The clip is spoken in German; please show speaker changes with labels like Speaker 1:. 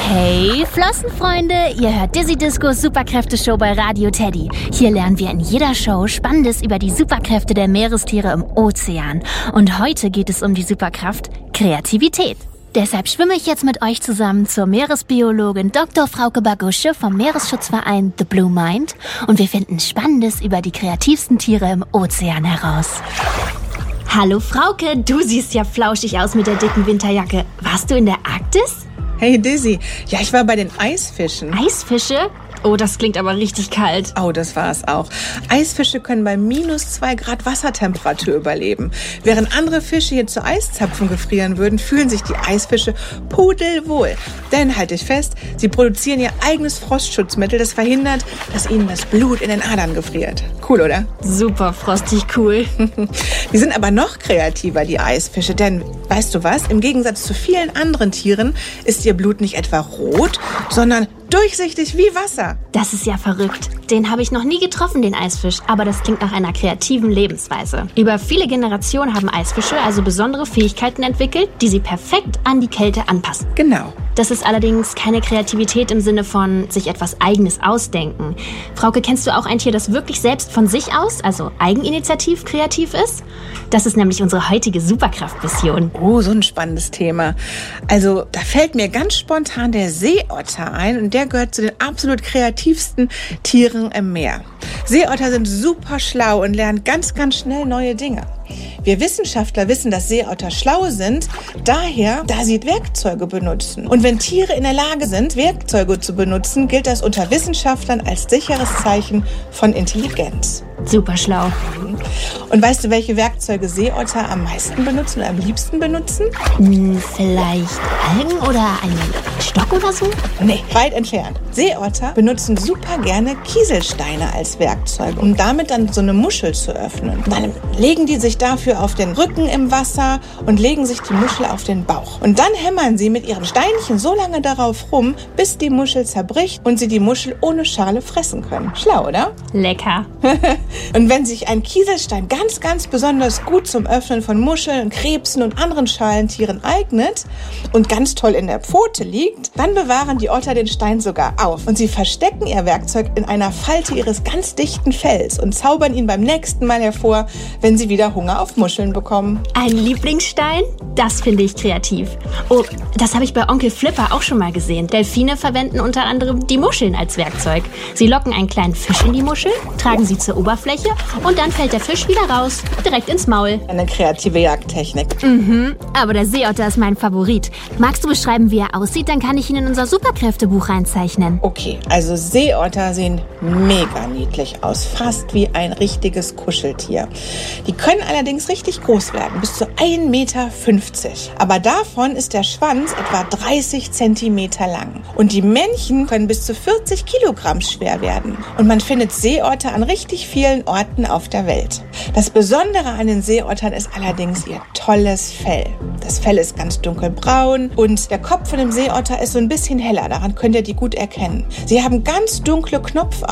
Speaker 1: Hey Flossenfreunde, ihr hört Dizzy Discos Superkräfte-Show bei Radio Teddy. Hier lernen wir in jeder Show Spannendes über die Superkräfte der Meerestiere im Ozean. Und heute geht es um die Superkraft Kreativität. Deshalb schwimme ich jetzt mit euch zusammen zur Meeresbiologin Dr. Frauke Bagusche vom Meeresschutzverein The Blue Mind und wir finden Spannendes über die kreativsten Tiere im Ozean heraus. Hallo Frauke, du siehst ja flauschig aus mit der dicken Winterjacke. Warst du in der Arktis?
Speaker 2: Hey Dizzy, ja, ich war bei den Eisfischen.
Speaker 1: Eisfische? Oh, das klingt aber richtig kalt.
Speaker 2: Oh, das war es auch. Eisfische können bei -2 Grad Wassertemperatur überleben. Während andere Fische hier zu Eiszapfen gefrieren würden, fühlen sich die Eisfische pudelwohl. Denn, halt dich fest, sie produzieren ihr eigenes Frostschutzmittel, das verhindert, dass ihnen das Blut in den Adern gefriert. Cool, oder?
Speaker 1: Super frostig cool.
Speaker 2: Die sind aber noch kreativer, die Eisfische. Denn, weißt du was? Im Gegensatz zu vielen anderen Tieren ist ihr Blut nicht etwa rot, sondern durchsichtig wie Wasser.
Speaker 1: Das ist ja verrückt. Den habe ich noch nie getroffen, den Eisfisch. Aber das klingt nach einer kreativen Lebensweise. Über viele Generationen haben Eisfische also besondere Fähigkeiten entwickelt, die sie perfekt an die Kälte anpassen.
Speaker 2: Genau.
Speaker 1: Das ist allerdings keine Kreativität im Sinne von sich etwas Eigenes ausdenken. Frauke, kennst du auch ein Tier, das wirklich selbst von sich aus, also eigeninitiativ kreativ ist? Das ist nämlich unsere heutige Superkraftmission.
Speaker 2: Oh, so ein spannendes Thema. Also, da fällt mir ganz spontan der Seeotter ein und der gehört zu den absolut kreativsten Tieren im Meer. Seeotter sind super schlau und lernen ganz, ganz schnell neue Dinge. Wir Wissenschaftler wissen, dass Seeotter schlau sind, daher, da sie Werkzeuge benutzen. Und wenn Tiere in der Lage sind, Werkzeuge zu benutzen, gilt das unter Wissenschaftlern als sicheres Zeichen von Intelligenz.
Speaker 1: Super schlau.
Speaker 2: Und weißt du, welche Werkzeuge Seeotter am meisten benutzen oder am liebsten benutzen?
Speaker 1: Vielleicht Algen oder einen Stock oder so?
Speaker 2: Nee, weit entfernt. Seeotter benutzen super gerne Kieselsteine als Werkzeug, um damit dann so eine Muschel zu öffnen. Und dann legen die sich dafür auf den Rücken im Wasser und legen sich die Muschel auf den Bauch. Und dann hämmern sie mit ihren Steinchen so lange darauf rum, bis die Muschel zerbricht und sie die Muschel ohne Schale fressen können. Schlau, oder?
Speaker 1: Lecker.
Speaker 2: Und wenn sich ein Kieselstein ganz, ganz besonders gut zum Öffnen von Muscheln, Krebsen und anderen Schalentieren eignet und ganz toll in der Pfote liegt, dann bewahren die Otter den Stein sogar auf. Und sie verstecken ihr Werkzeug in einer Falte ihres ganz dichten Fells und zaubern ihn beim nächsten Mal hervor, wenn sie wieder Hunger auf Muscheln bekommen.
Speaker 1: Ein Lieblingsstein? Das finde ich kreativ. Oh, das habe ich bei Onkel Flipper auch schon mal gesehen. Delfine verwenden unter anderem die Muscheln als Werkzeug. Sie locken einen kleinen Fisch in die Muschel, tragen sie zur Oberfläche und dann fällt der Fisch wieder raus, direkt ins Maul.
Speaker 2: Eine kreative Jagdtechnik.
Speaker 1: Aber der Seeotter ist mein Favorit. Magst du beschreiben, wie er aussieht? Dann kann ich ihn in unser Superkräftebuch reinzeichnen.
Speaker 2: Okay, also Seeotter sehen mega niedlich aus, fast wie ein richtiges Kuscheltier. Die können allerdings richtig groß werden, bis zu 1,50 Meter. Aber davon ist der Schwanz etwa 30 Zentimeter lang. Und die Männchen können bis zu 40 Kilogramm schwer werden. Und man findet Seeotter an richtig vielen Orten auf der Welt. Das Besondere an den Seeottern ist allerdings ihr tolles Fell. Das Fell ist ganz dunkelbraun und der Kopf von dem Seeotter ist so ein bisschen heller. Daran könnt ihr die gut erkennen. Sie haben ganz dunkle Knopfaugen